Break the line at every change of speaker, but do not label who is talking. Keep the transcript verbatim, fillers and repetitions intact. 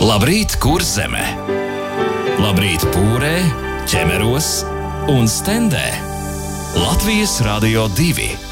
Labrīt, Kurzeme! Labrīt, Pūrē, Ķemeros un Stendē. Latvijas Radio divi.